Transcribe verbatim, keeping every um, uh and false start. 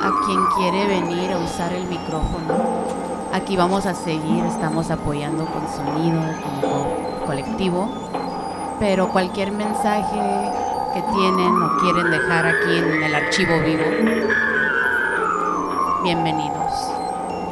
a quien quiere venir a usar el micrófono. Aquí vamos a seguir, estamos apoyando con sonido como colectivo, pero cualquier mensaje que tienen o quieren dejar aquí en el archivo vivo, bienvenido.